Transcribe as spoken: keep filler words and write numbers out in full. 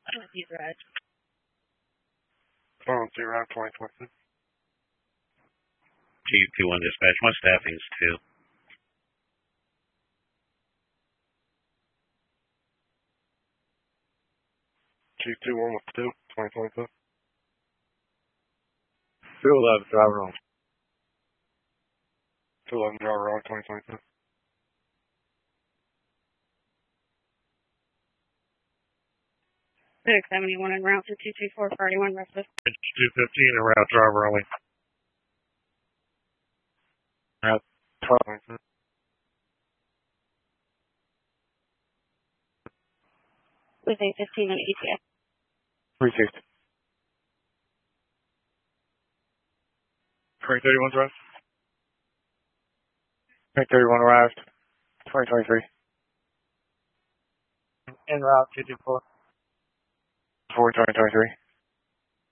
He's right. Phone zero twenty twenty. G P one dispatch. My staffing's two. G two one with two. Twenty twenty two. Two eleven driver wrong. Two eleven driver wrong. Twenty twenty two. six seventy-one en route to two two four forty-one restless. two fifteen en route driver only. Route twelve. With a fifteen and E T S. three sixty. twenty thirty-one drive. twenty thirty-one arrived. twenty twenty-three. En route two two four. four twenty twenty-three.